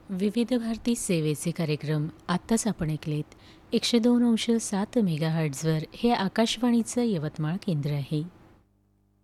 विविध भारती सेवेचे कार्यक्रम आत्ताच आपण ऐकलेत. 102.7 मेगाहर्ट्झवर हे आकाशवाणीचं यवतमाळ केंद्र आहे.